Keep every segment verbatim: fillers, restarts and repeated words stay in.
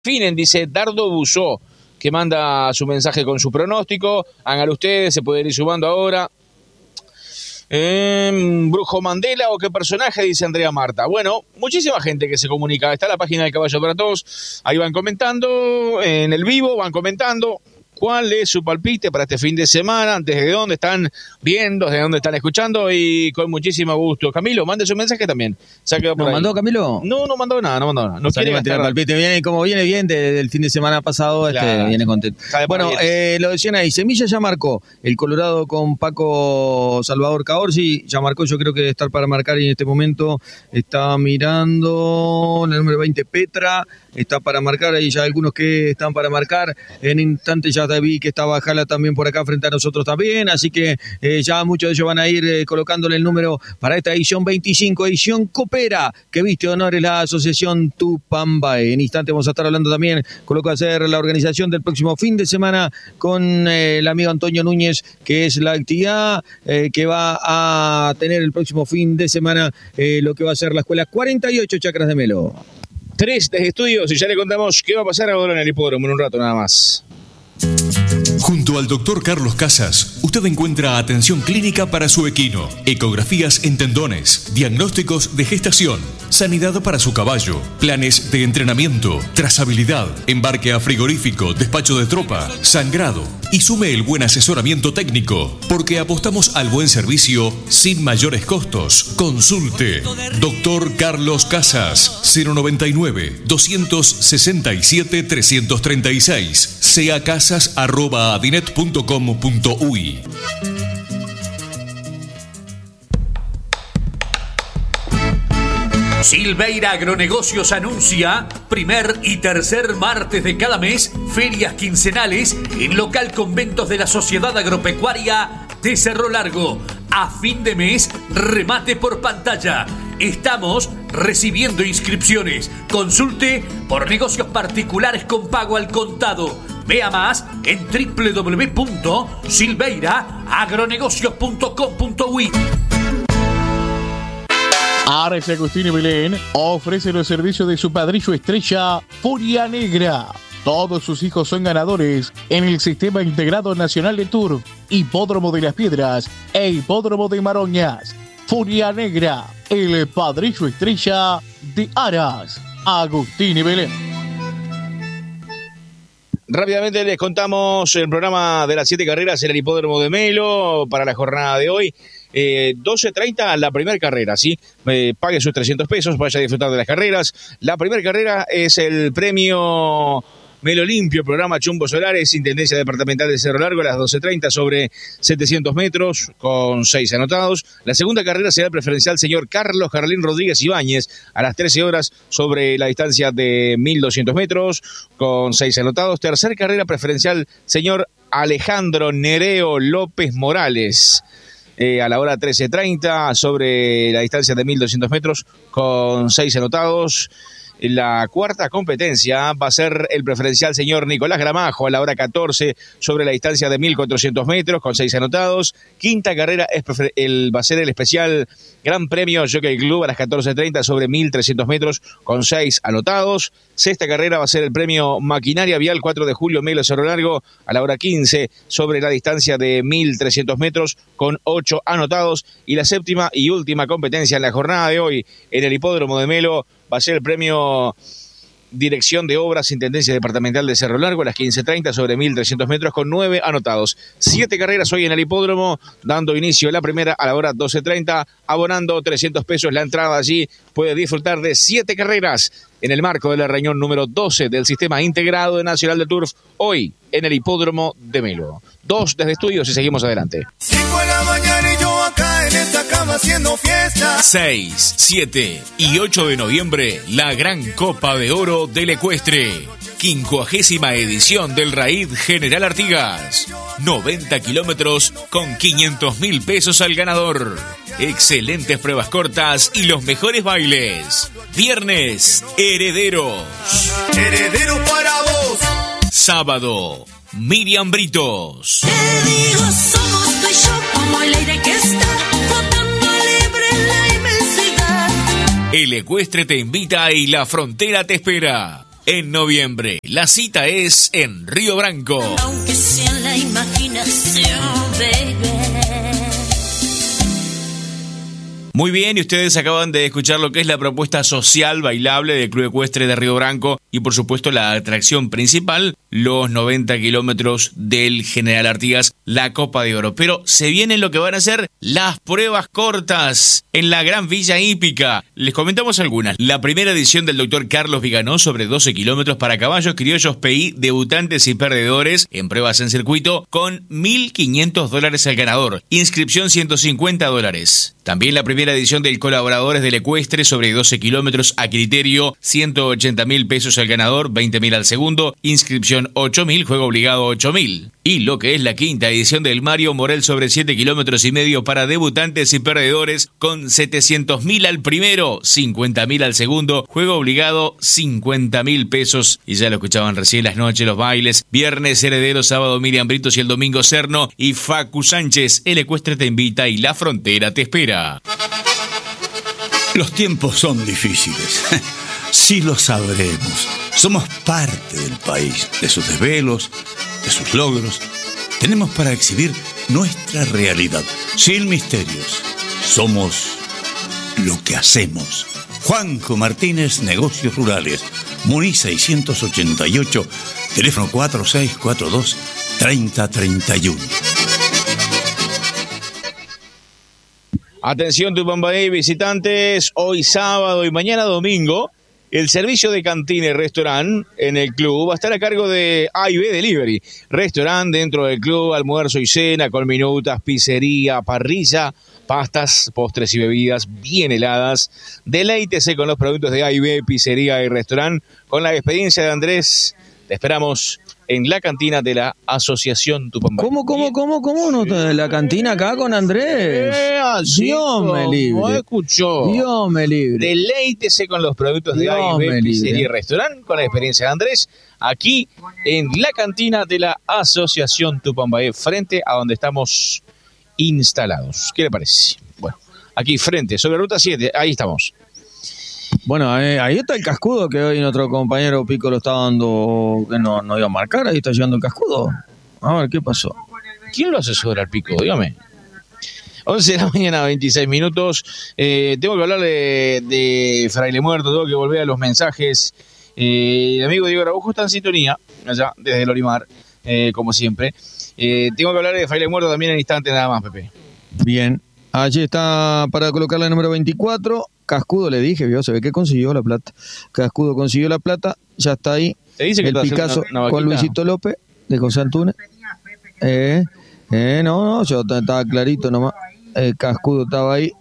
Finen, dice Dardo Busó, que manda su mensaje con su pronóstico. Háganlo ustedes, se pueden ir sumando ahora. Eh, Brujo Mandela o qué personaje, dice Andrea Marta. Bueno, muchísima gente que se comunica. Está la página del Caballo para Todos. Ahí van comentando, en el vivo van comentando cuál es su palpite para este fin de semana, desde dónde están viendo, desde dónde están escuchando, y con muchísimo gusto. Camilo, mande su mensaje también. Se ha quedado por ¿No ahí. mandó, Camilo? No, no mandó nada, no mandó nada. No no quiere gastar palpite. Viene, como viene bien desde el fin de semana pasado, claro. este, viene contento. Bueno, eh, lo decían ahí, Semilla ya marcó. El Colorado con Paco Salvador Caorsi ya marcó, yo creo que debe estar para marcar y en este momento está mirando el número veinte, Petra, está para marcar, ahí ya algunos que están para marcar. En instantes ya vi que estaba Jala también por acá frente a nosotros también, así que eh, ya muchos de ellos van a ir eh, colocándole el número para esta edición veinticinco, edición Coopera, que viste honores la asociación Tupambae. En instante vamos a estar hablando también con lo que va a ser la organización del próximo fin de semana con eh, el amigo Antonio Núñez, que es la actividad eh, que va a tener el próximo fin de semana, eh, lo que va a ser la escuela cuarenta y ocho Chacras de Melo. Tres desde estudios y ya le contamos qué va a pasar ahora en el hipódromo en un rato nada más. Junto al doctor Carlos Casas, usted encuentra atención clínica para su equino, ecografías en tendones, diagnósticos de gestación, sanidad para su caballo, planes de entrenamiento, trazabilidad, embarque a frigorífico, despacho de tropa, sangrado, y sume el buen asesoramiento técnico, porque apostamos al buen servicio sin mayores costos. Consulte doctor Carlos Casas, cero noventa y nueve, doscientos sesenta y siete, trescientos treinta y seis, seacasas arroba adinet punto com punto uy. Silveira Agronegocios anuncia primer y tercer martes de cada mes ferias quincenales en local conventos de la Sociedad Agropecuaria de Cerro Largo. A fin de mes, remate por pantalla. Estamos recibiendo inscripciones. Consulte por negocios particulares con pago al contado. Vea más en doble u doble u doble u punto silveira agronegocios punto com punto uy. Ares Agustín y Belén ofrece los servicios de su padrillo estrella Furia Negra. Todos sus hijos son ganadores en el Sistema Integrado Nacional de Turf, Hipódromo de las Piedras e Hipódromo de Maroñas. Furia Negra, el padrillo estrella de Aras Agustín y Belén. Rápidamente les contamos el programa de las siete carreras en el Hipódromo de Melo para la jornada de hoy. Eh, doce treinta la primera carrera, ¿sí? Eh, pague sus trescientos pesos, vaya a disfrutar de las carreras. La primera carrera es el premio Melo Limpio, programa Chumbo Solares, Intendencia Departamental de Cerro Largo, a las doce treinta sobre setecientos metros, con seis anotados. La segunda carrera será el preferencial señor Carlos Carlín Rodríguez Ibáñez, a las trece horas sobre la distancia de mil doscientos metros, con seis anotados. Tercera carrera preferencial señor Alejandro Nereo López Morales, Eh, a la hora trece treinta sobre la distancia de mil doscientos metros con seis anotados. La cuarta competencia va a ser el preferencial señor Nicolás Gramajo a la hora catorce sobre la distancia de mil cuatrocientos metros con seis anotados. Quinta carrera es prefer- el, va a ser el especial Gran Premio Jockey Club a las catorce treinta sobre mil trescientos metros con seis anotados. Sexta carrera va a ser el premio Maquinaria Vial cuatro de julio Melo Cerro Largo a la hora quince sobre la distancia de mil trescientos metros con ocho anotados. Y la séptima y última competencia en la jornada de hoy en el Hipódromo de Melo va a ser el premio Dirección de Obras, Intendencia Departamental de Cerro Largo a las quince treinta sobre mil trescientos metros con nueve anotados. Siete carreras hoy en el hipódromo, dando inicio a la primera a la hora doce treinta, abonando trescientos pesos la entrada allí. Puede disfrutar de siete carreras en el marco de la reunión número doce del Sistema Integrado Nacional de Turf, hoy en el Hipódromo de Melo. Dos desde estudios y seguimos adelante. Cinco de la mañana y yo acá en esta cama haciendo fiesta. seis, siete y ocho de noviembre, la Gran Copa de Oro del Ecuestre. quincuagésima edición del Raid General Artigas. noventa kilómetros con quinientos mil pesos al ganador. Excelentes pruebas cortas y los mejores bailes. Viernes, Herederos. Heredero para vos. Sábado, Miriam Britos. Te digo, somos tú y yo como el aire que está flotando libre en la inmensidad. El Ecuestre te invita y la Frontera te espera. en noviembre. La cita es en Río Branco. Aunque sea la imaginación, baby. Muy bien, y ustedes acaban de escuchar lo que es la propuesta social bailable del Club Ecuestre de Río Branco y por supuesto la atracción principal, los noventa kilómetros del General Artigas, la Copa de Oro. Pero se vienen lo que van a ser las pruebas cortas en la Gran Villa Hípica. Les comentamos algunas. La primera edición del doctor Carlos Viganó sobre doce kilómetros para caballos criollos P I, debutantes y perdedores en pruebas en circuito con mil quinientos dólares al ganador. Inscripción ciento cincuenta dólares. También la primera edición del Colaboradores del Ecuestre sobre doce kilómetros a criterio, ciento ochenta mil pesos al ganador, veinte mil al segundo, inscripción ocho mil, juego obligado ocho mil. Y lo que es la quinta edición del Mario Morel sobre siete kilómetros y medio para debutantes y perdedores con setecientos mil al primero, cincuenta mil al segundo, juego obligado cincuenta mil pesos. Y ya lo escuchaban recién, las noches, los bailes, viernes Heredero, sábado Miriam Britos y el domingo Cerno y Facu Sánchez. El Ecuestre te invita y la frontera te espera. Los tiempos son difíciles, sí lo sabremos. Somos parte del país, de sus desvelos, de sus logros. Tenemos para exhibir nuestra realidad, sin misterios. Somos lo que hacemos. Juanjo Martínez, Negocios Rurales, Muni seiscientos ochenta y ocho, teléfono cuatro seis cuatro dos, tres cero tres uno. Atención Tupambaé, visitantes, hoy sábado y mañana domingo, el servicio de cantina y restaurante en el club va a estar a cargo de A y B Delivery. Restaurante dentro del club, almuerzo y cena con minutas, pizzería, parrilla, pastas, postres y bebidas bien heladas. Deleítese con los productos de A y B, pizzería y restaurante con la experiencia de Andrés. Te esperamos en la cantina de la Asociación Tupambaé. ¿Cómo, cómo, cómo, cómo? No, la cantina acá con Andrés. Eh, Dios me libre. No escuchó. Dios me libre. Deleítese con los productos de Dios A y B, me pizzería y libre. restaurante con la experiencia de Andrés, aquí en la cantina de la Asociación Tupambaé, frente a donde estamos instalados. ¿Qué le parece? Bueno, aquí frente, sobre Ruta siete, ahí estamos. Bueno, eh, ahí está el cascudo que hoy nuestro compañero Pico lo está dando, que no, no iba a marcar, ahí está llegando el cascudo. A ver, ¿qué pasó? ¿Quién lo asesora al Pico? Dígame. once de la mañana, veintiséis minutos. Eh, tengo que hablar de, de Fraile Muerto, tengo que volver a los mensajes. Eh, el amigo Diego Araujo está en sintonía, allá, desde el Olimar, eh, como siempre. Eh, tengo que hablar de Fraile Muerto también en instante nada más, Pepe. Bien, allí está para colocarle el número veinticuatro. Cascudo le dije, vio, se ve que consiguió la plata. Cascudo consiguió la plata, ya está ahí. ¿Te dice que el te va a hacer Picasso una- una con vaquita? Luisito López de José Antunes. Eh, eh, no, no, yo t- estaba clarito nomás. El Cascudo estaba ahí.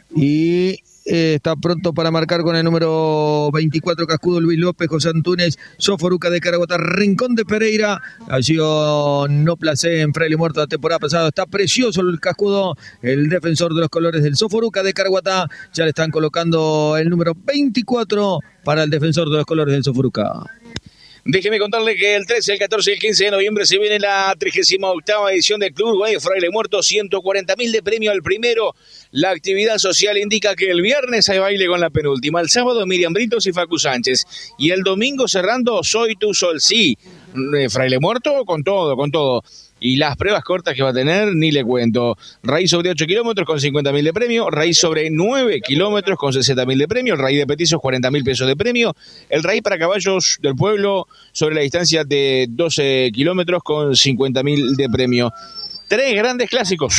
Y eh, está pronto para marcar con el número veinticuatro, Cascudo, Luis López, José Antunes, Soforuca de Caraguatá, Rincón de Pereira. Ha sido no placé en Fraile Muerto la temporada pasada. Está precioso el Cascudo, el defensor de los colores del Soforuca de Caraguatá. Ya le están colocando el número veinticuatro para el defensor de los colores del Soforuca. Déjeme contarle que el trece, el catorce y el quince de noviembre se viene la trigésima octava edición del Club Uruguay de Fraile Muerto, ciento cuarenta mil de premio al primero. La actividad social indica que el viernes hay baile con la penúltima, el sábado Miriam Britos y Facu Sánchez, y el domingo cerrando Soy tu Sol, sí. Eh, Fraile Muerto con todo, con todo. Y las pruebas cortas que va a tener, ni le cuento. Raíz sobre ocho kilómetros con cincuenta mil de premio. Raíz sobre nueve kilómetros con sesenta mil de premio. El raíz de petizos, cuarenta mil pesos de premio. El raíz para caballos del pueblo sobre la distancia de doce kilómetros con cincuenta mil de premio. Tres grandes clásicos.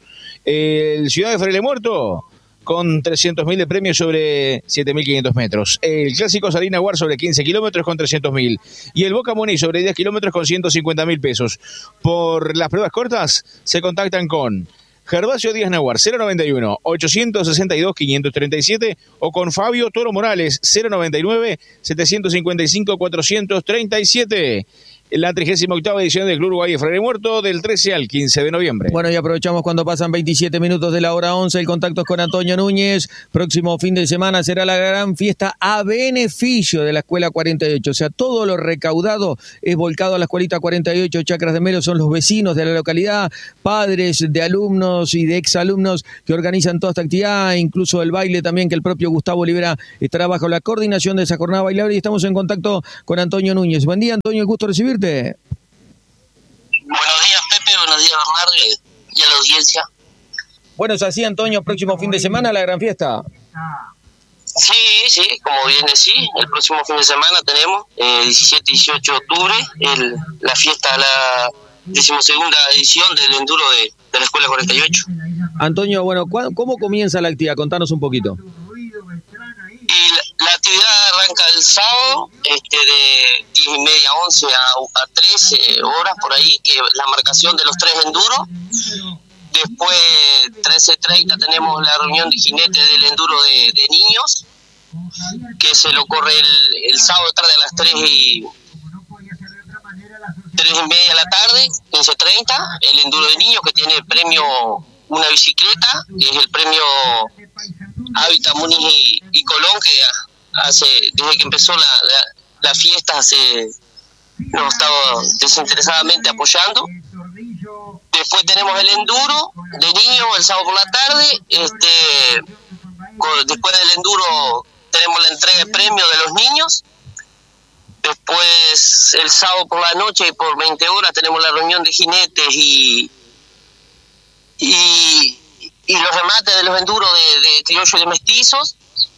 El Ciudad de Fraile Muerto con trescientos mil de premio sobre siete mil quinientos metros. El Clásico Salina Guar sobre quince kilómetros con trescientos mil. Y el Boca Muni sobre diez kilómetros con ciento cincuenta mil pesos. Por las pruebas cortas se contactan con Gervasio Díaz Nahuar, cero noventa y uno, ochocientos sesenta y dos, quinientos treinta y siete, o con Fabio Toro Morales, cero noventa y nueve, setecientos cincuenta y cinco, cuatrocientos treinta y siete. la trigésima octava edición del Club Uruguay de Fraile Muerto del trece al quince de noviembre. Bueno, y aprovechamos cuando pasan veintisiete minutos de la hora once, el contacto es con Antonio Núñez. Próximo fin de semana será la gran fiesta a beneficio de la Escuela cuarenta y ocho, o sea, todo lo recaudado es volcado a la Escuelita cuarenta y ocho Chacras de Melo. Son los vecinos de la localidad, padres de alumnos y de exalumnos que organizan toda esta actividad, incluso el baile también, que el propio Gustavo Olivera estará bajo la coordinación de esa jornada bailable, y estamos en contacto con Antonio Núñez. Buen día, Antonio, el gusto de recibirte. Buenos días, Pepe, buenos días, Bernardo, y a la audiencia. Bueno, es así, Antonio, próximo fin de semana la gran fiesta. Sí, sí, como bien decís, el próximo fin de semana tenemos, eh, diecisiete y dieciocho de octubre, el, la fiesta, la decimosegunda edición del enduro de, de la Escuela cuarenta y ocho. Antonio, bueno, ¿cómo comienza la actividad? Contanos un poquito. Y la, la actividad arranca el sábado, este, de diez y media a once a, a trece horas por ahí, que es la marcación de los tres enduros. Después, trece treinta, tenemos la reunión de jinetes del enduro de, de niños, que se lo corre el, el sábado tarde a las tres y, tres y media de la tarde, quince treinta, el enduro de niños, que tiene premio una bicicleta, que es el premio Hábitat Muniz y, y Colón, que hace desde que empezó la, la, la fiesta se nos estaba desinteresadamente apoyando. Después tenemos el enduro de niños el sábado por la tarde. Este, después del enduro tenemos la entrega de premios de los niños. Después el sábado por la noche y por veinte horas tenemos la reunión de jinetes y y, y los remates de los enduros de, de criollos y de mestizos.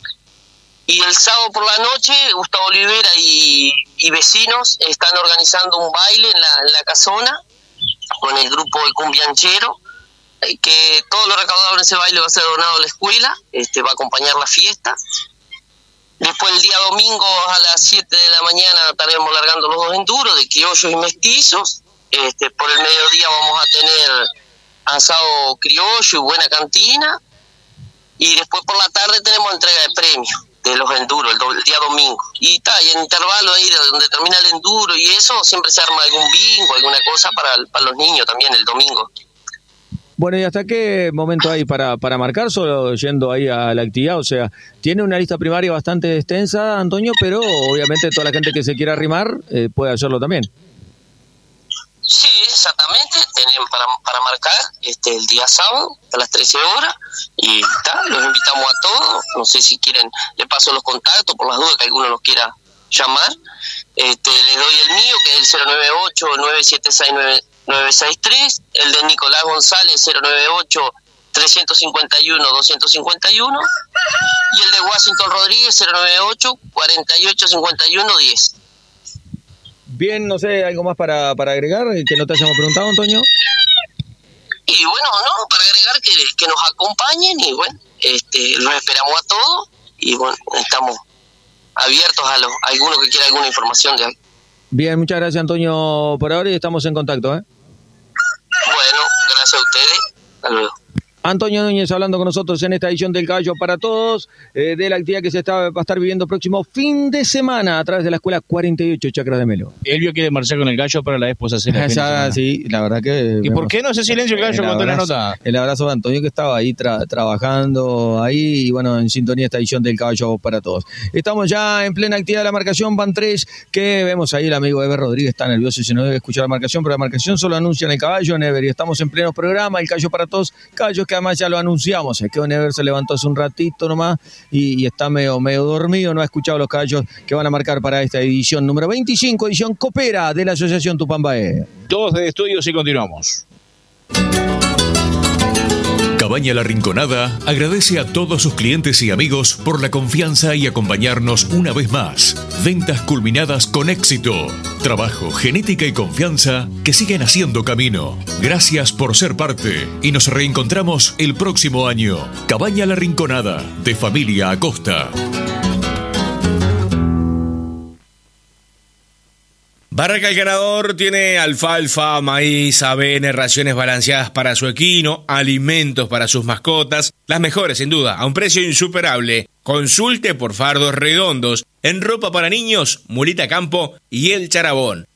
Y el sábado por la noche Gustavo Olivera y, y vecinos están organizando un baile en la, en la casona con el grupo El Cumbianchero, que todo lo recaudado en ese baile va a ser donado a la escuela, este va a acompañar la fiesta. Después el día domingo a las siete de la mañana estaremos largando los dos enduros de criollos y mestizos. Este, por el mediodía vamos a tener asado criollo y buena cantina. Y después por la tarde tenemos entrega de premios de los enduros el, do, el día domingo. Y está, y en intervalo ahí de donde termina el enduro y eso, siempre se arma algún bingo, alguna cosa para, para los niños también el domingo. Bueno, ¿y hasta qué momento hay para, para marcar? Solo yendo ahí a la actividad, o sea, tiene una lista primaria bastante extensa, Antonio, pero obviamente toda la gente que se quiera arrimar eh, puede hacerlo también. Sí, exactamente, tenemos para, para marcar este el día sábado a las trece horas y ta, los invitamos a todos. No sé si quieren, le paso los contactos por las dudas que alguno los quiera llamar. Este, les doy el mío, que es el cero nueve ocho, nueve siete seis, nueve seis tres, el de Nicolás González cero nueve ocho, tres cinco uno, dos cinco uno y el de Washington Rodríguez cero nueve ocho, cuatro ocho cinco uno, diez. Bien, no sé, ¿algo más para, para agregar que no te hayamos preguntado, Antonio? Y bueno, no, para agregar que, que nos acompañen y bueno, este, los esperamos a todos y bueno, estamos abiertos a, los, a alguno que quiera alguna información de ahí. Bien, muchas gracias, Antonio, por ahora y estamos en contacto, ¿eh? Bueno, gracias a ustedes. Hasta luego. Antonio Núñez hablando con nosotros en esta edición del Caballo para Todos, eh, de la actividad que se está, va a estar viviendo próximo fin de semana a través de la Escuela cuarenta y ocho Chacras de Melo. Elvio quiere marchar con el Gallo para la esposa cena. Esa, sí, la verdad que... ¿Y por qué no ese silencio el Gallo cuando la nota? El abrazo de Antonio, que estaba ahí tra- trabajando ahí y bueno, en sintonía esta edición del Caballo para Todos. Estamos ya en plena actividad de la marcación, van tres, que vemos ahí el amigo Eber Rodríguez está nervioso y se no debe escuchar la marcación, pero la marcación solo anuncian el caballo, Eber, y estamos en pleno programa, el Caballo para Todos, caballos que además ya lo anunciamos. Es que Never se levantó hace un ratito nomás y, y está medio, medio dormido, no ha escuchado los caballos que van a marcar para esta edición número veinticinco, edición Copera de la Asociación Tupambaé. Dos de estudios y continuamos. Cabaña La Rinconada agradece a todos sus clientes y amigos por la confianza y acompañarnos una vez más. Ventas culminadas con éxito. Trabajo, genética y confianza que siguen haciendo camino. Gracias por ser parte y nos reencontramos el próximo año. Cabaña La Rinconada, de familia Acosta. Barraca El Ganador tiene alfalfa, maíz, avena, raciones balanceadas para su equino, alimentos para sus mascotas, las mejores sin duda, a un precio insuperable. Consulte por Fardos Redondos, en ropa para niños, Mulita Campo y El Charabón.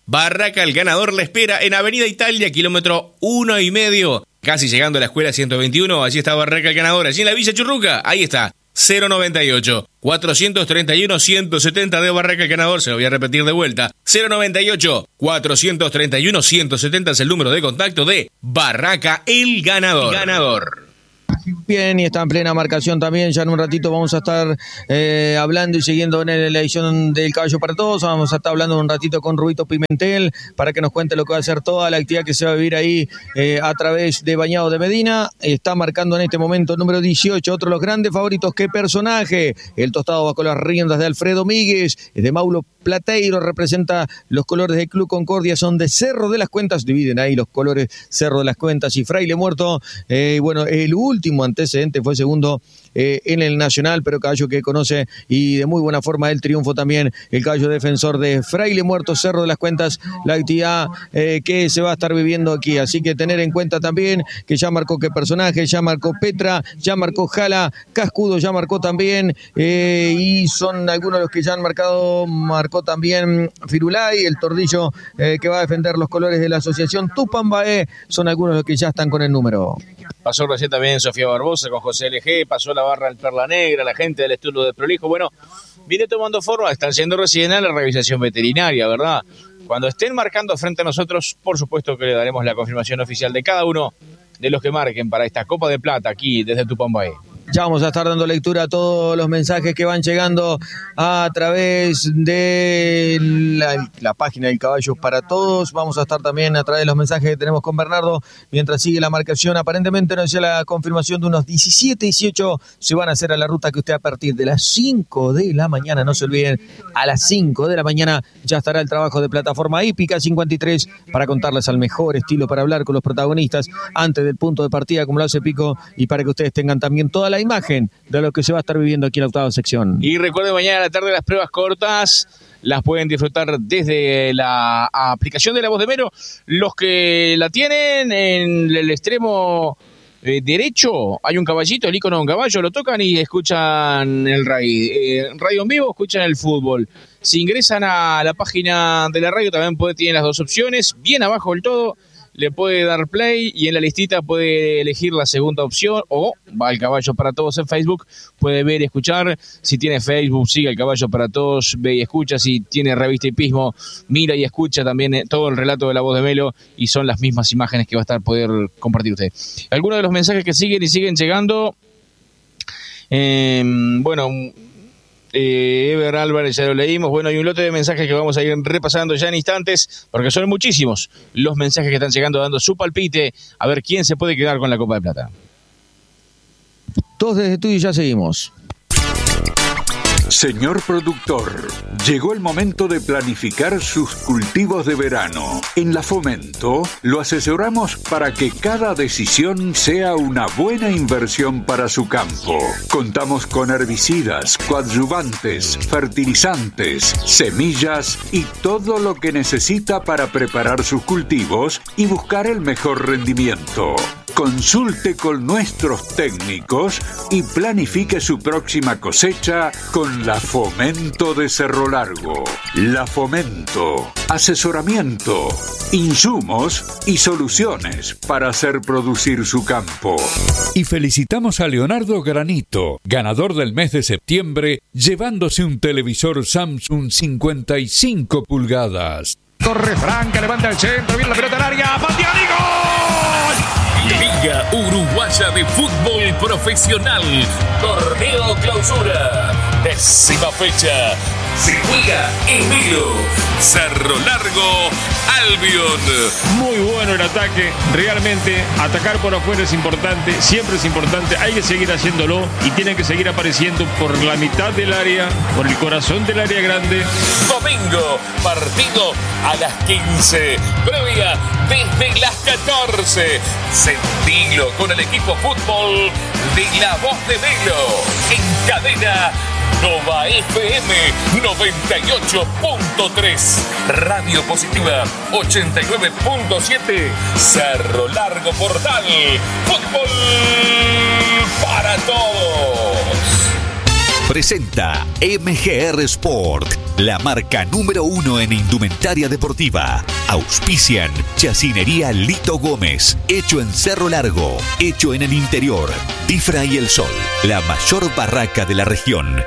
Barraca El Ganador la espera en Avenida Italia, kilómetro uno y medio, casi llegando a la escuela ciento veintiuno. Allí está Barraca El Ganador, allí en la Villa Churruca. Ahí está, cero noventa y ocho, cuatrocientos treinta y uno, ciento setenta de Barraca El Ganador. Se lo voy a repetir de vuelta. cero noventa y ocho, cuatrocientos treinta y uno, ciento setenta es el número de contacto de Barraca El Ganador. Ganador. Bien, y está en plena marcación también. Ya en un ratito vamos a estar eh, hablando y siguiendo en la edición del Caballo para Todos. Vamos a estar hablando un ratito con Rubito Pimentel para que nos cuente lo que va a ser toda la actividad que se va a vivir ahí eh, a través de Bañado de Medina. Está marcando en este momento el número dieciocho, otro de los grandes favoritos. ¿Qué personaje? El tostado bajo las riendas de Alfredo Míguez, es de Maulo Plateiro, representa los colores del Club Concordia, son de Cerro de las Cuentas, dividen ahí los colores Cerro de las Cuentas y Fraile Muerto. Eh, bueno, el último antecedente fue segundo eh, en el Nacional, pero caballo que conoce y de muy buena forma el triunfo también, el caballo defensor de Fraile Muerto, Cerro de las Cuentas, la actividad eh, que se va a estar viviendo aquí. Así que tener en cuenta también que ya marcó qué personaje, ya marcó Petra, ya marcó Jala, Cascudo ya marcó también, eh, y son algunos de los que ya han marcado, marcó también Firulay, el tordillo eh, que va a defender los colores de la asociación Tupambaé, son algunos de los que ya están con el número. Pasó recién también Sofía Barbosa con José L G, pasó la barra del Perla Negra, la gente del estudio de Prolijo. Bueno, viene tomando forma, están siendo recién a la revisación veterinaria, ¿verdad? Cuando estén marcando frente a nosotros, por supuesto que le daremos la confirmación oficial de cada uno de los que marquen para esta Copa de Plata aquí desde Tupambaé. Ya vamos a estar dando lectura a todos los mensajes que van llegando a través de la, la página del Caballos para Todos. Vamos a estar también a través de los mensajes que tenemos con Bernardo. Mientras sigue la marcación, aparentemente nos decía la confirmación de unos diecisiete, dieciocho se van a hacer a la ruta que usted a partir de las cinco de la mañana, no se olviden, a las cinco de la mañana ya estará el trabajo de plataforma hípica cincuenta y tres para contarles al mejor estilo para hablar con los protagonistas antes del punto de partida, como lo hace Pico, y para que ustedes tengan también toda la imagen de lo que se va a estar viviendo aquí en la octava sección. Y recuerden, mañana a la tarde las pruebas cortas las pueden disfrutar desde la aplicación de La Voz de Melo. Los que la tienen en el extremo eh, derecho hay un caballito, el icono de un caballo, lo tocan y escuchan el radio, eh, radio en vivo, escuchan el fútbol. Si ingresan a la página de la radio también puede, tienen las dos opciones, bien abajo del todo le puede dar play y en la listita puede elegir la segunda opción o va al Caballo para Todos en Facebook, puede ver y escuchar. Si tiene Facebook, sigue el Caballo para Todos, ve y escucha. Si tiene revista Hipismo, mira y escucha también todo el relato de La Voz de Melo y son las mismas imágenes que va a estar poder compartir usted. Algunos de los mensajes que siguen y siguen llegando, eh, bueno... Eh, Ever Álvarez ya lo leímos. Bueno, hay un lote de mensajes que vamos a ir repasando ya en instantes, porque son muchísimos los mensajes que están llegando dando su palpite a ver quién se puede quedar con la Copa de Plata. Todos desde estudio ya seguimos. Señor productor, llegó el momento de planificar sus cultivos de verano. En La Fomento lo asesoramos para que cada decisión sea una buena inversión para su campo. Contamos con herbicidas, coadyuvantes, fertilizantes, semillas y todo lo que necesita para preparar sus cultivos y buscar el mejor rendimiento. Consulte con nuestros técnicos y planifique su próxima cosecha con La Fomento de Cerro Largo. La Fomento, asesoramiento, insumos y soluciones para hacer producir su campo. Y felicitamos a Leonardo Granito, ganador del mes de septiembre, llevándose un televisor Samsung cincuenta y cinco pulgadas. Corre Franca, levanta el centro, viene la pelota al área, patea y gol. Liga Uruguaya de Fútbol Profesional, Torneo Clausura, décima fecha, se juega en Melo, Cerro Largo, Albion. Muy bueno el ataque, realmente atacar por afuera es importante, siempre es importante, hay que seguir haciéndolo y tienen que seguir apareciendo por la mitad del área, por el corazón del área grande. Domingo, partido a las quince, previa desde las catorce. Sentilo con el equipo fútbol de La Voz de Melo en cadena Nova F M noventa y ocho punto tres, Radio Positiva ochenta y nueve punto siete, Cerro Largo Portal, fútbol para todos. presenta M G R Sport, la marca número uno en indumentaria deportiva. Auspician Chacinería Lito Gómez, hecho en Cerro Largo, hecho en el interior. Difra y El Sol, la mayor barraca de la región.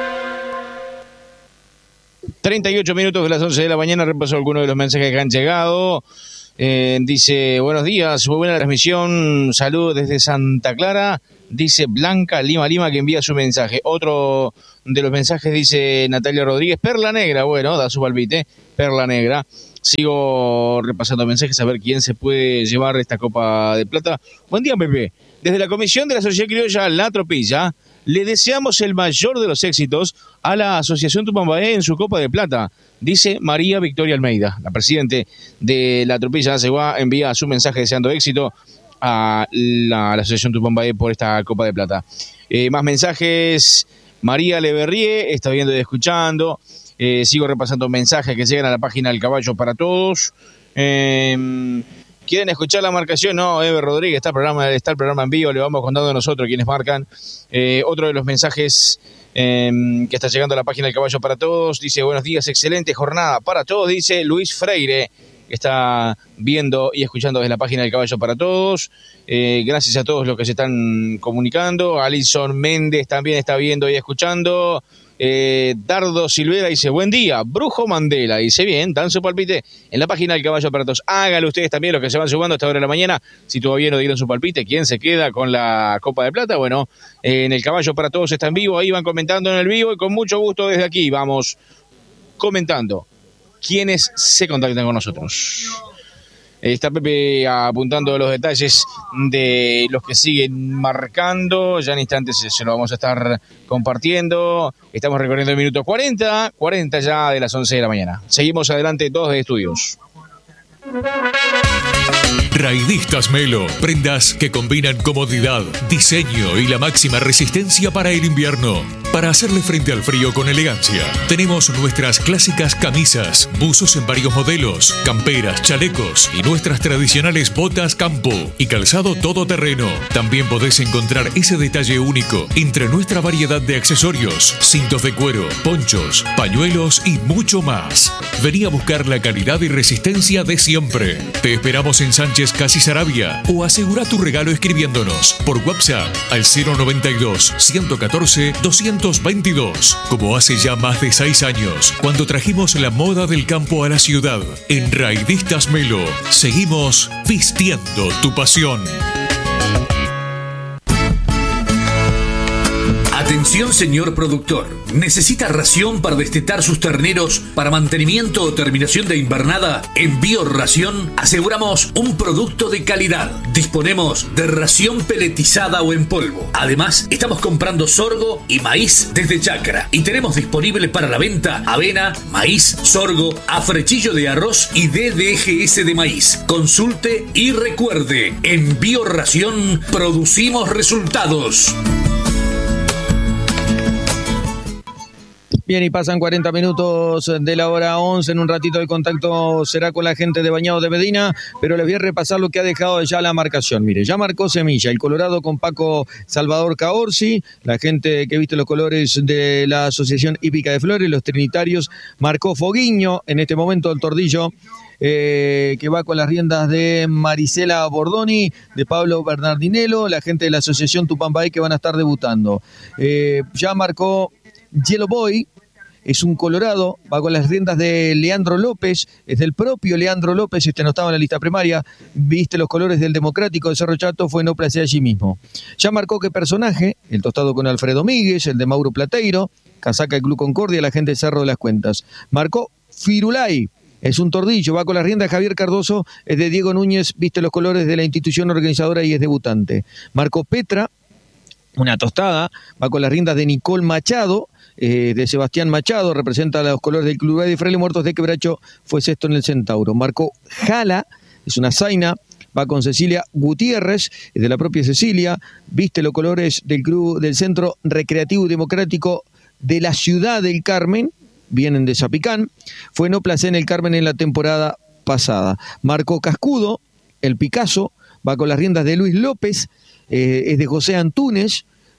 treinta y ocho minutos de las once de la mañana, repaso algunos de los mensajes que han llegado. Eh, dice, buenos días, muy buena transmisión, saludos desde Santa Clara, dice Blanca Lima Lima que envía su mensaje. Otro de los mensajes dice Natalia Rodríguez, Perla Negra, bueno, da su palpite, Perla Negra. Sigo repasando mensajes a ver quién se puede llevar esta Copa de Plata. Buen día, Pepe. Desde la Comisión de la Sociedad Criolla La Tropilla, le deseamos el mayor de los éxitos a la Asociación Tupambaé en su Copa de Plata, dice María Victoria Almeida. La presidente de La Tropilla se va a enviar su mensaje deseando éxito a la, a la Asociación Tupambaé por esta Copa de Plata. Eh, más mensajes. María Leverrier está viendo y escuchando. Eh, sigo repasando mensajes que llegan a la página del Caballo para Todos. Eh, ¿Quieren escuchar la marcación? No, Eber Rodríguez, está el programa, está el programa en vivo, le vamos contando nosotros quienes marcan. Eh, otro de los mensajes eh, que está llegando a la página del Caballo para Todos, dice, buenos días, excelente jornada para todos, dice Luis Freire, que está viendo y escuchando desde la página del Caballo para Todos. Eh, gracias a todos los que se están comunicando. Alison Méndez también está viendo y escuchando. Eh, Dardo Silvera dice, buen día, Brujo Mandela, dice, bien, dan su palpite en la página del Caballo para Todos. Háganlo ustedes también, los que se van sumando a esta hora de la mañana, si todavía no dieron su palpite, ¿quién se queda con la Copa de Plata? Bueno, eh, en el Caballo para Todos está en vivo, ahí van comentando en el vivo y con mucho gusto desde aquí vamos comentando quiénes se contactan con nosotros. Está Pepe apuntando los detalles de los que siguen marcando. Ya en instantes se lo vamos a estar compartiendo. Estamos recorriendo el minuto cuarenta, cuarenta ya de las once de la mañana. Seguimos adelante, dos de estudios. Raidistas Melo, prendas que combinan comodidad, diseño y la máxima resistencia para el invierno. Para hacerle frente al frío con elegancia, tenemos nuestras clásicas camisas, buzos en varios modelos, camperas, chalecos y nuestras tradicionales botas campo y calzado todoterreno. También podés encontrar ese detalle único entre nuestra variedad de accesorios, cintos de cuero, ponchos, pañuelos y mucho más. Vení a buscar la calidad y resistencia de siempre. Te esperamos en Sánchez Casi Sarabia o asegura tu regalo escribiéndonos por WhatsApp al cero noventa y dos, ciento catorce, doscientos veintidós, como hace ya más de seis años, cuando trajimos la moda del campo a la ciudad. En Raidistas Melo, seguimos vistiendo tu pasión. Atención, señor productor. ¿Necesita ración para destetar sus terneros para mantenimiento o terminación de invernada? En Bioración aseguramos un producto de calidad. Disponemos de ración peletizada o en polvo. Además, estamos comprando sorgo y maíz desde Chacra. Y tenemos disponible para la venta avena, maíz, sorgo, afrechillo de arroz y D D G S de maíz. Consulte y recuerde, en Bioración producimos resultados. Bien, y pasan cuarenta minutos de la hora once. En un ratito el contacto será con la gente de Bañados de Medina, pero les voy a repasar lo que ha dejado ya la marcación. Mire, ya marcó Semilla, el Colorado con Paco Salvador Caorsi, la gente que viste los colores de la Asociación Hípica de Flores, los Trinitarios, marcó Foguiño, en este momento el Tordillo, Eh, que va con las riendas de Marisela Bordoni, de Pablo Bernardinello, la gente de la Asociación Tupambaé que van a estar debutando. Eh, ya marcó Yellow Boy, es un colorado, va con las riendas de Leandro López, es del propio Leandro López, este no estaba en la lista primaria, viste los colores del Democrático de Cerro Chato, fue no place allí mismo. Ya marcó qué personaje, el tostado con Alfredo Míguez, el de Mauro Plateiro, casaca del Club Concordia, la gente de Cerro de las Cuentas. Marcó Firulay, es un tordillo, va con las riendas de Javier Cardoso, es de Diego Núñez, viste los colores de la institución organizadora y es debutante. Marcó Petra, una tostada, va con las riendas de Nicole Machado, eh, de Sebastián Machado, representa los colores del Club de Fraile Muertos de Quebracho, fue sexto en el Centauro. Marcó Jala, es una zaina, va con Cecilia Gutiérrez, es de la propia Cecilia, viste los colores del Club del Centro Recreativo y Democrático de la Ciudad del Carmen, vienen de Zapicán, fue no placé en el Carmen en la temporada pasada. Marcó Cascudo, el Picasso, va con las riendas de Luis López, eh, es de José Antúnez,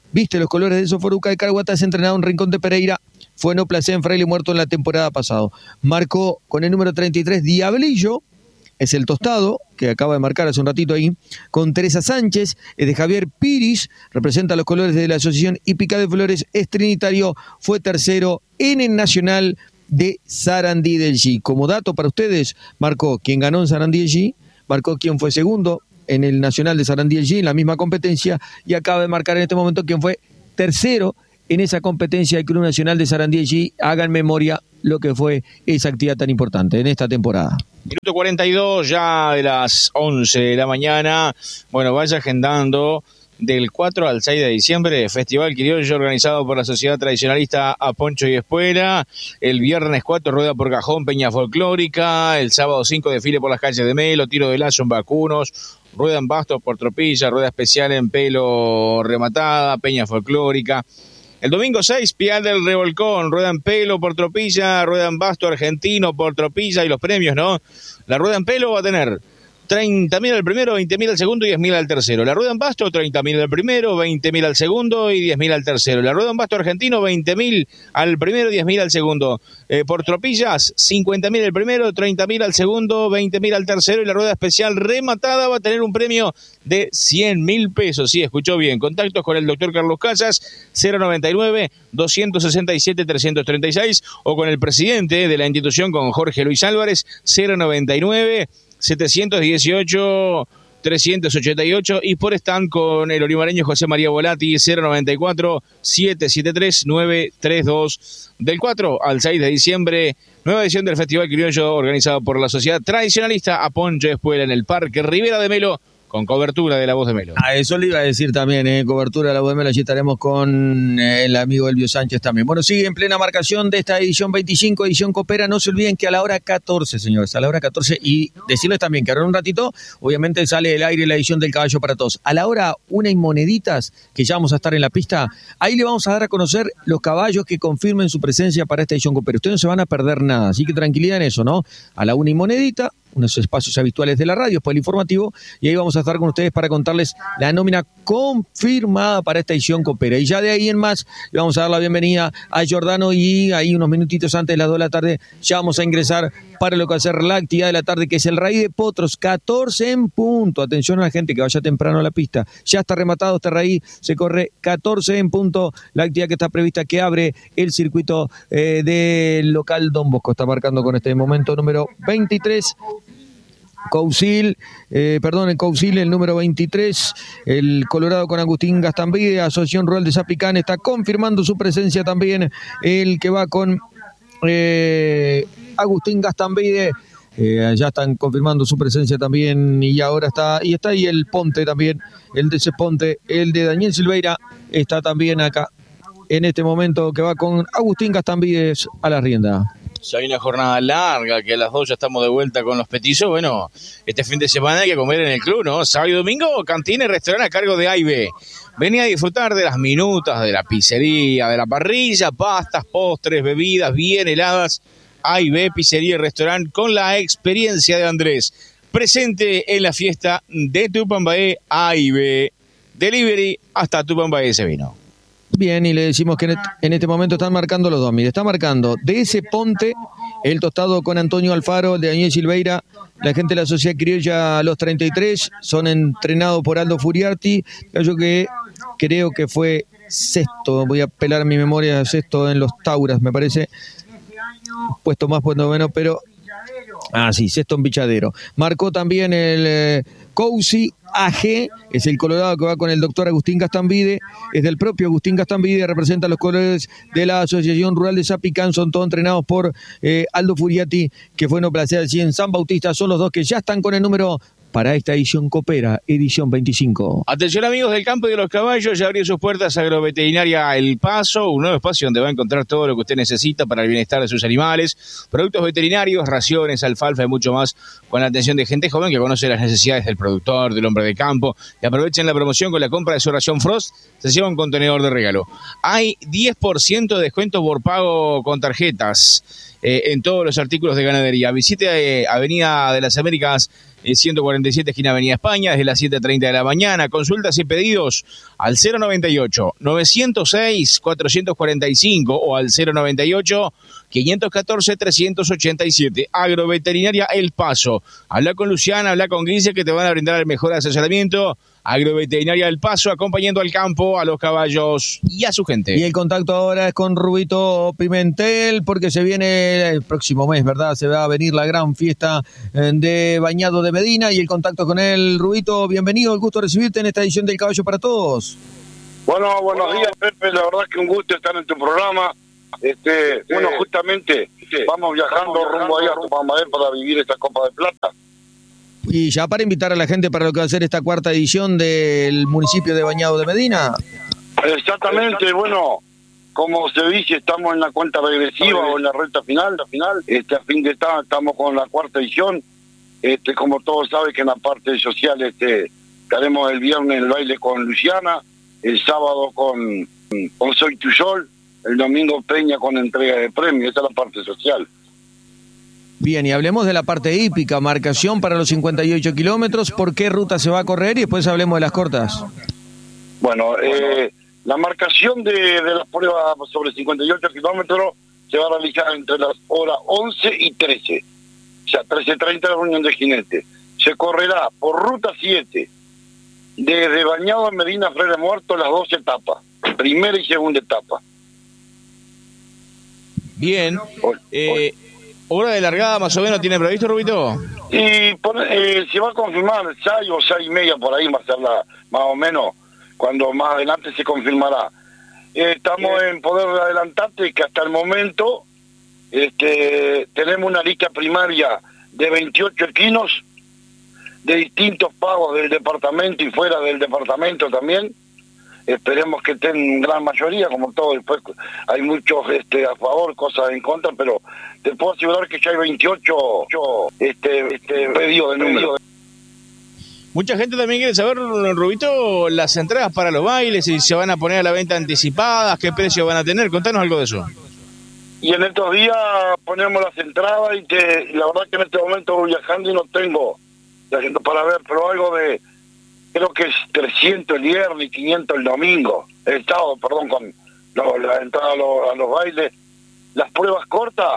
viste los colores de Soforuca de Caraguatá, es entrenado en Rincón de Pereira, fue no placé en Fraile Muerto en la temporada pasada. Marcó con el número treinta y tres Diablillo, es el tostado, que acaba de marcar hace un ratito ahí, con Teresa Sánchez, es de Javier Piris, representa los colores de la Asociación Hípica de Flores, es trinitario, fue tercero en el Nacional de Sarandí del G. Como dato para ustedes, marcó quien ganó en Sarandí del G, marcó quien fue segundo en el Nacional de Sarandí del G, en la misma competencia, y acaba de marcar en este momento quien fue tercero en esa competencia del Club Nacional de Sarandí del G. Hagan memoria lo que fue esa actividad tan importante en esta temporada. Minuto cuarenta y dos ya de las once de la mañana. Bueno, vaya agendando del cuatro al seis de diciembre, Festival Criollo organizado por la Sociedad Tradicionalista A Poncho y Espuela. El viernes cuatro, rueda por Cajón, Peña Folclórica. El sábado cinco, desfile por las calles de Melo, tiro de lazo en Vacunos, rueda en Bastos por Tropilla, rueda especial en Pelo Rematada, Peña Folclórica. El domingo seis, Pial del Revolcón, rueda en Pelo por Tropilla, rueda en Basto Argentino por Tropilla, y los premios, ¿no? La rueda en Pelo va a tener treinta mil al primero, veinte mil al segundo y diez mil al tercero. La rueda en Basto, treinta mil al primero, veinte mil al segundo y diez mil al tercero. La rueda en Basto Argentino, veinte mil al primero, diez mil al segundo. Eh, por Tropillas, cincuenta mil al primero, treinta mil al segundo, veinte mil al tercero. Y la rueda especial rematada va a tener un premio de cien mil pesos. Sí, escuchó bien. Contactos con el doctor Carlos Casas, cero noventa y nueve, doscientos sesenta y siete, trescientos treinta y seis, o con el presidente de la institución, con Jorge Luis Álvarez, cero noventa y nueve, setecientos dieciocho, trescientos ochenta y ocho, y por stand con el olimareño José María Volati, cero noventa y cuatro, setecientos setenta y tres, novecientos treinta y dos. Del cuatro al seis de diciembre, nueva edición del Festival Criollo organizado por la Sociedad Tradicionalista A Poncho y Espuela en el Parque Rivera de Melo, con cobertura de La Voz de Melo. A eso le iba a decir también, eh, cobertura de La Voz de Melo. Allí estaremos con eh, el amigo Elvio Sánchez también. Bueno, sigue en plena marcación de esta edición veinticinco, edición Copera. No se olviden que a la hora catorce, señores, a la hora catorce, y decirles también que ahora en un ratito, obviamente sale del aire la edición del Caballo para Todos. A la hora una y moneditas, que ya vamos a estar en la pista, ahí le vamos a dar a conocer los caballos que confirmen su presencia para esta edición Copera. Ustedes no se van a perder nada, así que tranquilidad en eso, ¿no? A la una y monedita, unos espacios habituales de la radio, después el informativo, y ahí vamos a estar con ustedes para contarles la nómina confirmada para esta edición Copera. Y ya de ahí en más, le vamos a dar la bienvenida a Giordano, y ahí unos minutitos antes de las dos de la tarde ya vamos a ingresar para lo que va a ser la actividad de la tarde, que es el Raíz de Potros, catorce en punto. Atención a la gente que vaya temprano a la pista, ya está rematado este Raíz, se corre catorce en punto, la actividad que está prevista, que abre el circuito eh, del local Don Bosco. Está marcando con este momento número veintitrés. Cousil, eh, perdón, el Cousil, el número veintitrés, el Colorado con Agustín Gastambide, Asociación Rural de Zapicán, está confirmando su presencia también, el que va con eh, Agustín Gastambide, eh, ya están confirmando su presencia también, y ahora está, y está ahí el Ponte también, el de ese Ponte, el de Daniel Silveira, está también acá, en este momento, que va con Agustín Gastambide a la rienda. Si hay una jornada larga, que a las dos ya estamos de vuelta con los petizos, bueno, este fin de semana hay que comer en el club, ¿no? Sábado y domingo, cantina y restaurante a cargo de A y B. Vení a disfrutar de las minutas, de la pizzería, de la parrilla, pastas, postres, bebidas bien heladas. A y B, pizzería y restaurante, con la experiencia de Andrés. Presente en la fiesta de Tupambaé, A y B. Delivery hasta Tupambaé se vino. Bien, y le decimos que en este momento están marcando los dos. Mire, está marcando de ese Ponte el tostado con Antonio Alfaro, de Daniel Silveira, la gente de la Sociedad Criolla, los treinta y tres, son entrenados por Aldo Furiarti. Yo que creo que fue sexto, voy a apelar a mi memoria, sexto en los Tauras, me parece. Puesto más, puesto menos, pero... Ah, sí, sexto en Bichadero. Marcó también el eh, Cousi A G, es el Colorado que va con el doctor Agustín Gastambide, es del propio Agustín Gastambide, representa los colores de la Asociación Rural de Zapicán, son todos entrenados por eh, Aldo Furiati, que fue no placer allí en San Bautista. Son los dos que ya están con el número para esta edición Copera, edición veinticinco. Atención amigos del campo y de los caballos, ya abrió sus puertas Agroveterinaria El Paso, un nuevo espacio donde va a encontrar todo lo que usted necesita para el bienestar de sus animales, productos veterinarios, raciones, alfalfa y mucho más, con la atención de gente joven que conoce las necesidades del productor, del hombre de campo. Y aprovechen la promoción con la compra de su ración Frost, se lleva un contenedor de regalo. Hay diez por ciento de descuento por pago con tarjetas. eh, en todos los artículos de ganadería. Visite eh, Avenida de las Américas eh, ciento cuarenta y siete, esquina Avenida España, desde las siete treinta de la mañana. Consultas y pedidos al cero noventa y ocho, novecientos seis, cuatrocientos cuarenta y cinco o al cero noventa y ocho, quinientos catorce, trescientos ochenta y siete. Agroveterinaria El Paso. Habla con Luciana, habla con Guille, que te van a brindar el mejor asesoramiento. Agroveterinaria El Paso, acompañando al campo, a los caballos y a su gente. Y el contacto ahora es con Rubito Pimentel, porque se viene el próximo mes, ¿verdad? Se va a venir la gran fiesta de Bañado de Medina, y el contacto con él. Rubito, bienvenido, el gusto de recibirte en esta edición del Caballo para Todos. Bueno, buenos días, Pepe, la verdad que un gusto estar en tu programa. Este, bueno, justamente vamos viajando rumbo ahí a Tupambaé para vivir esta Copa de Plata. Y ya para invitar a la gente para lo que va a ser esta cuarta edición del municipio de Bañado de Medina. Exactamente, bueno, como se dice, estamos en la cuenta regresiva o en la recta final, la final. Este, a fin de estar, estamos con la cuarta edición. Este, como todos saben que en la parte social, este, estaremos el viernes el baile con Luciana, el sábado con, con Soy Tu Sol, el domingo Peña con entrega de premios. Esa es la parte social. Bien, y hablemos de la parte hípica, marcación para los cincuenta y ocho kilómetros, ¿por qué ruta se va a correr? Y después hablemos de las cortas. Bueno, eh, la marcación de, de las pruebas sobre cincuenta y ocho kilómetros se va a realizar entre las horas once y trece. O sea, trece treinta la reunión de jinetes. Se correrá por ruta siete, desde Bañado a Medina Freire Muerto, las dos etapas, primera y segunda etapa. Bien. Eh... ¿Hora de largada más o menos tiene previsto, Rubito? Y por, eh, se va a confirmar seis o seis y media por ahí, va a ser la, más o menos, cuando más adelante se confirmará. Eh, estamos eh. en poder adelantarte que hasta el momento este, tenemos una lista primaria de veintiocho equinos de distintos pagos del departamento y fuera del departamento también. Esperemos que estén en gran mayoría, como todo. Después hay muchos este, a favor, cosas en contra, pero te puedo asegurar que ya hay veintiocho este, este, pedidos de número. Mucha gente también quiere saber, Rubito, las entradas para los bailes, si se van a poner a la venta anticipadas, qué precios van a tener. Contanos algo de eso. Y en estos días ponemos las entradas y te, la verdad que en este momento voy viajando y no tengo para ver, pero algo de... Creo que es trescientos el viernes y quinientos el domingo. El sábado, perdón, con lo, la entrada a, lo, a los bailes. Las pruebas cortas,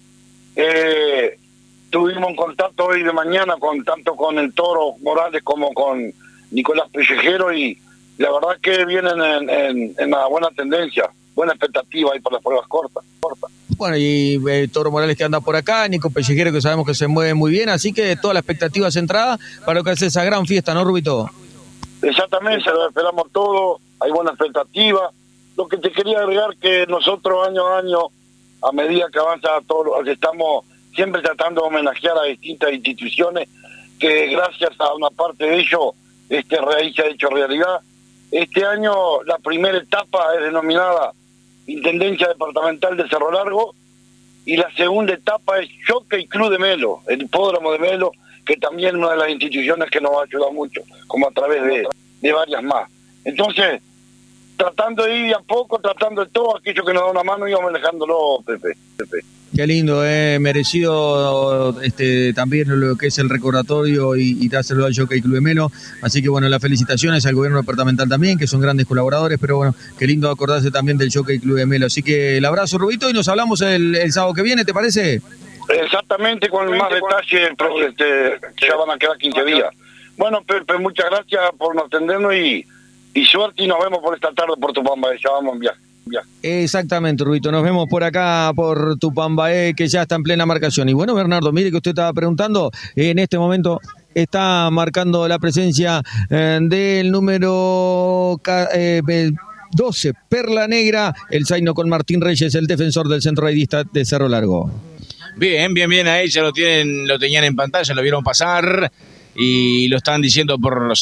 eh, tuvimos un contacto hoy de mañana con tanto con el Toro Morales como con Nicolás Pellejero, y la verdad que vienen en, en, en una buena tendencia, buena expectativa ahí para las pruebas cortas. cortas. Bueno, y eh, Toro Morales que anda por acá, Nico Pellejero que sabemos que se mueve muy bien, así que toda la expectativa centrada para lo que hace esa gran fiesta, ¿no, Rubito? Exactamente, se lo esperamos todo, hay buena expectativa. Lo que te quería agregar que nosotros año a año, a medida que avanza todo, estamos siempre tratando de homenajear a distintas instituciones que gracias a una parte de ello este raíz se ha hecho realidad. Este año la primera etapa es denominada Intendencia Departamental de Cerro Largo y la segunda etapa es Jockey Club de Melo, el hipódromo de Melo, que también es una de las instituciones que nos ha ayudado mucho, como a través de, de varias más. Entonces, tratando de ir a poco, tratando de todo aquello que nos da una mano y vamos manejándolo, Pepe. Pepe. Qué lindo, eh, merecido este también lo que es el recordatorio y, y dárselo al Jockey Club de Melo. Así que bueno, las felicitaciones al gobierno departamental también, que son grandes colaboradores, pero bueno, qué lindo acordarse también del Jockey Club de Melo. Así que el abrazo, Rubito, y nos hablamos el, el sábado que viene, ¿te parece? Exactamente, con más detalle, este, ya van a quedar quince días. Bueno, Pepe, muchas gracias por atendernos y, y suerte, y nos vemos por esta tarde por Tupambaé, ya vamos en viaje. viaje. Exactamente, Rubito, nos vemos por acá, por Tupambaé, que ya está en plena marcación. Y bueno, Bernardo, mire que usted estaba preguntando, en este momento está marcando la presencia eh, del número eh, doce, Perla Negra, el zaino con Martín Reyes, el defensor del centro raidista de Cerro Largo. Bien, bien, bien, ahí ya lo tienen, lo tenían en pantalla, lo vieron pasar y lo están diciendo por los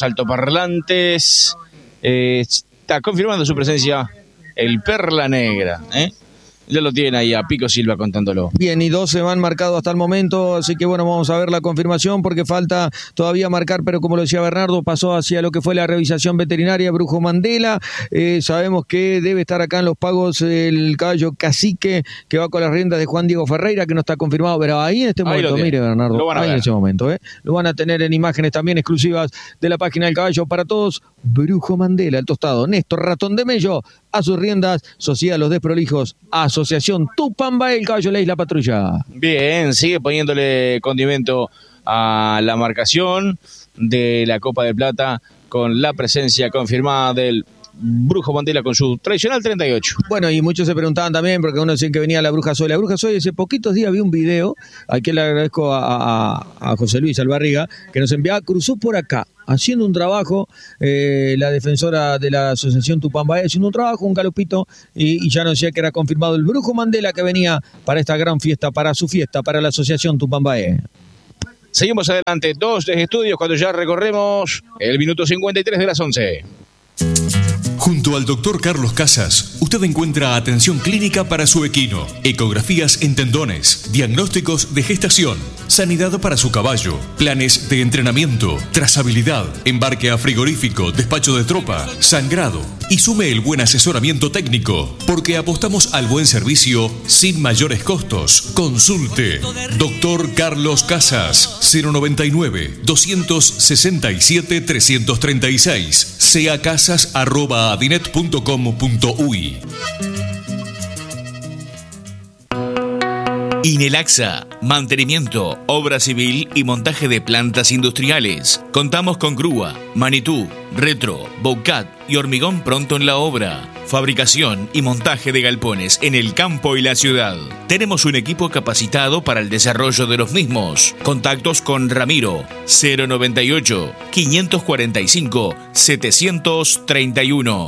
altoparlantes. Eh, está confirmando su presencia el Perla Negra, ¿eh? Ya lo tienen ahí a Pico Silva contándolo. Bien, y dos se van marcados hasta el momento, así que bueno, vamos a ver la confirmación porque falta todavía marcar, pero como lo decía Bernardo, pasó hacia lo que fue la revisación veterinaria Brujo Mandela. Eh, sabemos que debe estar acá en los pagos el caballo Cacique, que va con las riendas de Juan Diego Ferreira, que no está confirmado, pero ahí en este ahí momento, mire Bernardo, lo van a ahí ver. En ese momento, ¿eh? Lo van a tener en imágenes también exclusivas de la página del caballo para todos. Brujo Mandela, el tostado, Néstor Ratón de Mello, a sus riendas, Sociedad Los Desprolijos, Asociación Tupambaé, el caballo La Isla Patrulla. Bien, sigue poniéndole condimento a la marcación de la Copa de Plata con la presencia confirmada del Brujo Mandela con su tradicional treinta y ocho. Bueno, y muchos se preguntaban también, porque uno decía que venía la Bruja Soy. La Bruja Soy, hace poquitos días vi un video, aquí le agradezco a, a, a José Luis Albarriga, que nos enviaba, cruzó por acá, haciendo un trabajo, eh, la defensora de la Asociación Tupambaé, haciendo un trabajo, un galopito, y, y ya nos decía que era confirmado el Brujo Mandela que venía para esta gran fiesta, para su fiesta, para la Asociación Tupambaé. Seguimos adelante, dos de estudios cuando ya recorremos el minuto cincuenta y tres de las once. Junto al doctor Carlos Casas, usted encuentra atención clínica para su equino, ecografías en tendones, diagnósticos de gestación, sanidad para su caballo, planes de entrenamiento, trazabilidad, embarque a frigorífico, despacho de tropa, sangrado y sume el buen asesoramiento técnico, porque apostamos al buen servicio sin mayores costos. Consulte doctor Carlos Casas, cero noventa y nueve, doscientos sesenta y siete, trescientos treinta y seis, sea casas arroba adinet punto com punto uy. Inelaxa, mantenimiento, obra civil y montaje de plantas industriales. Contamos con grúa, Manitú, Retro, Boucat y hormigón pronto en la obra. Fabricación y montaje de galpones en el campo y la ciudad. Tenemos un equipo capacitado para el desarrollo de los mismos. Contactos con Ramiro, cero noventa y ocho, quinientos cuarenta y cinco, setecientos treinta y uno.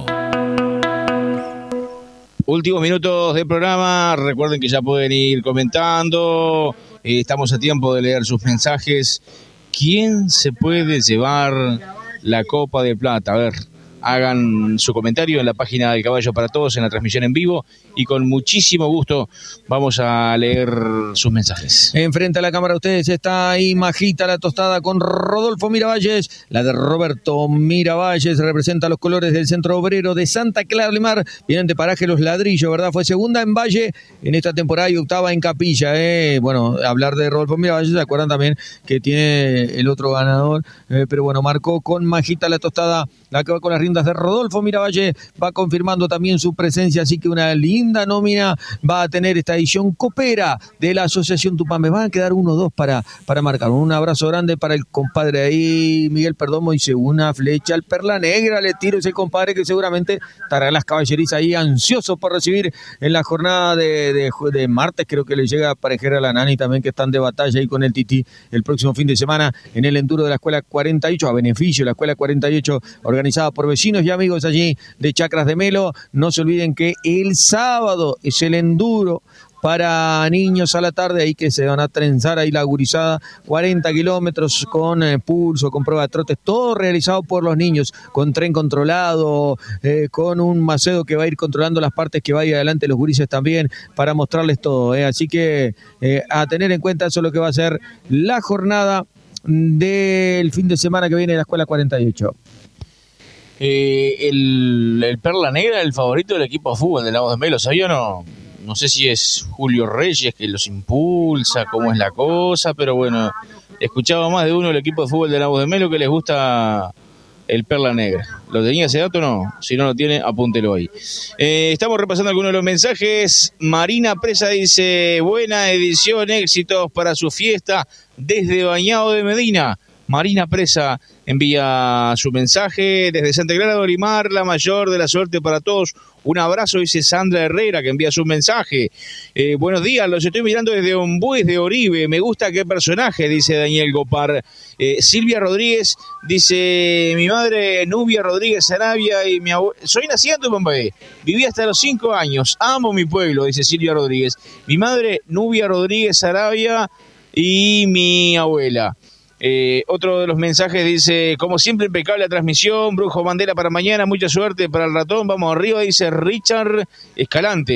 Últimos minutos del programa, recuerden que ya pueden ir comentando, eh, estamos a tiempo de leer sus mensajes. ¿Quién se puede llevar la Copa de Plata? A ver, hagan su comentario en la página del Caballo para Todos, en la transmisión en vivo, y con muchísimo gusto vamos a leer sus mensajes. Enfrente a la cámara ustedes está ahí Majita la tostada con Rodolfo Miravalles, la de Roberto Miravalles, representa los colores del Centro Obrero de Santa Clara del Mar, vienen de paraje Los Ladrillos, ¿verdad? Fue segunda en Valle en esta temporada y octava en Capilla, ¿eh? Bueno, hablar de Rodolfo Miravalles, se acuerdan también que tiene el otro ganador, eh, pero bueno, marcó con Majita la tostada, la que va con las riendas de Rodolfo Miravalle, va confirmando también su presencia, así que una linda nómina va a tener esta edición copera de la Asociación Tupambaé. Van a quedar uno o dos para, para marcar. Un abrazo grande para el compadre ahí, Miguel Perdomo, dice una flecha al Perla Negra, le tiro ese compadre que seguramente estará en las caballerizas ahí ansioso por recibir en la jornada de, de, de martes, creo que le llega a parecer a la Nani también, que están de batalla ahí con el Tití el próximo fin de semana en el enduro de la Escuela cuarenta y ocho, a beneficio de la Escuela cuarenta y ocho, organizada por vecinos y amigos allí de Chacras de Melo. No se olviden que el sábado es el enduro para niños a la tarde, ahí que se van a trenzar ahí la gurizada, cuarenta kilómetros con eh, pulso, con prueba de trotes, todo realizado por los niños, con tren controlado, eh, con un Macedo que va a ir controlando las partes que vaya adelante, los gurises también, para mostrarles todo, eh. Así que eh, a tener en cuenta eso es lo que va a ser la jornada del fin de semana que viene de la Escuela cuarenta y ocho. Eh, el, el Perla Negra, el favorito del equipo de fútbol de Lagos de Melo, ¿sabía o no? No sé si es Julio Reyes que los impulsa, cómo es la cosa, pero bueno, escuchaba más de uno del equipo de fútbol de Lagos de Melo que les gusta el Perla Negra. ¿Lo tenía ese dato o no? Si no lo tiene, apúntelo ahí. Eh, estamos repasando algunos de los mensajes. Marina Presa dice, buena edición, éxitos para su fiesta desde Bañado de Medina. Marina Presa envía su mensaje desde Santa Clara de Olimar, la mayor de la suerte para todos. Un abrazo, dice Sandra Herrera, que envía su mensaje. Eh, buenos días, los estoy mirando desde Ombues de Oribe. Me gusta qué personaje, dice Daniel Gopar. Eh, Silvia Rodríguez dice, mi madre Nubia Rodríguez Arabia y mi abuela. Soy nacida en Tupambaé, viví hasta los cinco años, amo mi pueblo, dice Silvia Rodríguez. Mi madre Nubia Rodríguez Arabia y mi abuela. Eh, otro de los mensajes dice, como siempre impecable la transmisión, Brujo Mandela para mañana, mucha suerte para el ratón, vamos arriba, dice Richard Escalante,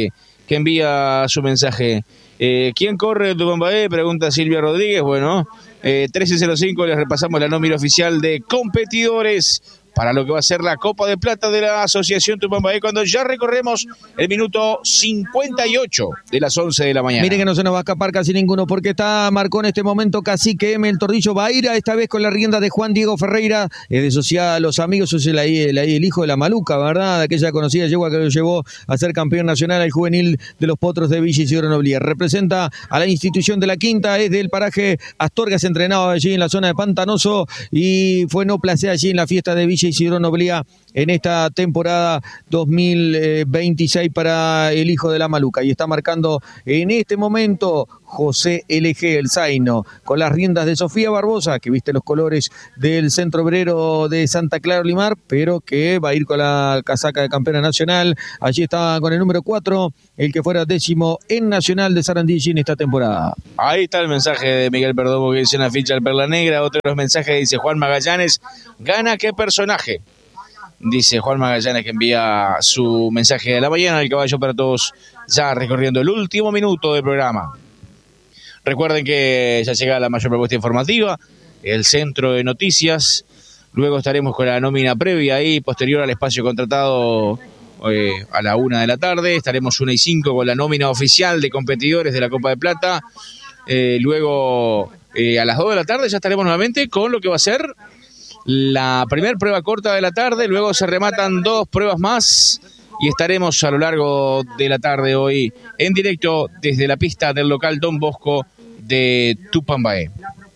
que envía su mensaje. Eh, ¿Quién corre Tupambaé? Pregunta Silvia Rodríguez. Bueno, eh, trece cero cinco les repasamos la nómina oficial de competidores para lo que va a ser la Copa de Plata de la Asociación Tupambaé cuando ya recorremos el minuto cincuenta y ocho de las once de la mañana. Miren que no se nos va a escapar casi ninguno porque está marcó en este momento Cacique M. El Tordillo Baira, esta vez con la rienda de Juan Diego Ferreira, es de Sociedad Los Amigos, es el, el, el hijo de la Maluca, ¿verdad? De aquella conocida yegua que lo llevó a ser campeón nacional al juvenil de los Potros de Villa Isidro Noblía. Representa a la institución de la Quinta, es del paraje Astorgas, entrenado allí en la zona de Pantanoso y fue no placé allí en la fiesta de Villa Isidro Noblía en esta temporada dos mil veintiséis para el hijo de la Maluca. Y está marcando en este momento José L G, el Zaino, con las riendas de Sofía Barbosa, que viste los colores del Centro Obrero de Santa Clara Olimar, pero que va a ir con la casaca de campeona nacional. Allí está con el número cuatro, el que fuera décimo en Nacional de Sarandí en esta temporada. Ahí está el mensaje de Miguel Perdomo que dice en la ficha del Perla Negra. Otro de los mensajes dice Juan Magallanes, ¿gana qué personaje? Dice Juan Magallanes que envía su mensaje de la mañana, el caballo para todos, ya recorriendo el último minuto del programa. Recuerden que ya llega la mayor propuesta informativa, el centro de noticias. Luego estaremos con la nómina previa ahí, posterior al espacio contratado eh, a la una de la tarde. Estaremos una y cinco con la nómina oficial de competidores de la Copa de Plata. Eh, luego eh, a las dos de la tarde ya estaremos nuevamente con lo que va a ser la primera prueba corta de la tarde. Luego se rematan dos pruebas más y estaremos a lo largo de la tarde hoy en directo desde la pista del local Don Bosco de Tupambaé.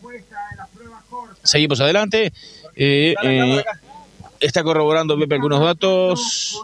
Seguimos adelante. Eh, eh, está corroborando Pepe algunos datos.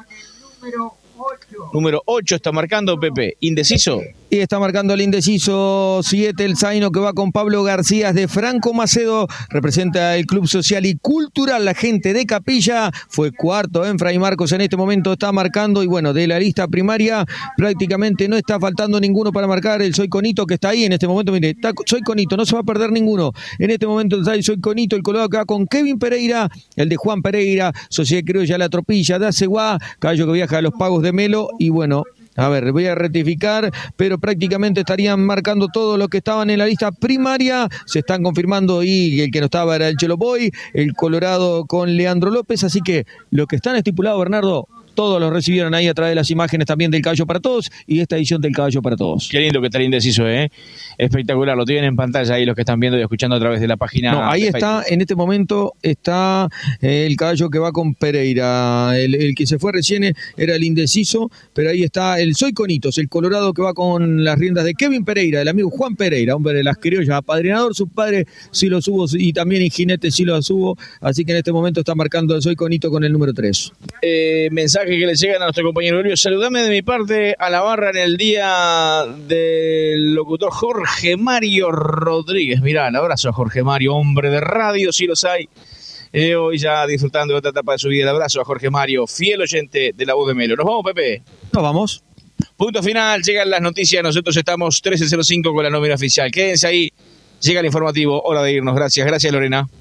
Número ocho está marcando Pepe, indeciso. Y está marcando el indeciso siete, el Zaino, que va con Pablo García de Franco Macedo, representa el Club Social y Cultural, la gente de Capilla, fue cuarto en Fray Marcos, en este momento está marcando, y bueno, de la lista primaria prácticamente no está faltando ninguno para marcar, el Soy Conito que está ahí en este momento, mire, está Soy Conito, no se va a perder ninguno, en este momento el Soy Conito, el colorado que va con Kevin Pereira, el de Juan Pereira, Sociedad Criolla La Tropilla de Aceguá, caballo que viaja a los Pagos de Melo, y bueno, a ver, voy a rectificar, pero prácticamente estarían marcando todos los que estaban en la lista primaria, se están confirmando, y el que no estaba era el Chelo Boy, el Colorado con Leandro López, así que lo que están estipulados, Bernardo, todos los recibieron ahí a través de las imágenes también del Caballo para Todos y esta edición del Caballo para Todos. Qué lindo que está el indeciso, ¿eh? Espectacular, lo tienen en pantalla ahí los que están viendo y escuchando a través de la página. No, ahí está, en este momento está el caballo que va con Pereira, el, el que se fue recién era el indeciso, pero ahí está el Soy Conitos, el Colorado que va con las riendas de Kevin Pereira, el amigo Juan Pereira, hombre de las criollas, apadrinador, su padre sí lo subo y también en jinete sí lo subo, así que en este momento está marcando el Soy Conito con el número tres. Eh, mensaje que le llegan a nuestro compañero Elvio. Saludame de mi parte a la barra en el día del locutor Jorge Mario Rodríguez. Mirá, el abrazo a Jorge Mario, hombre de radio, si los hay. Eh, hoy ya disfrutando de otra etapa de su vida. El abrazo a Jorge Mario, fiel oyente de la voz de Melo. ¿Nos vamos, Pepe? Nos vamos. Punto final, llegan las noticias. Nosotros estamos trece cero cinco con la nómina oficial. Quédense ahí, llega el informativo. Hora de irnos. Gracias, gracias, Lorena.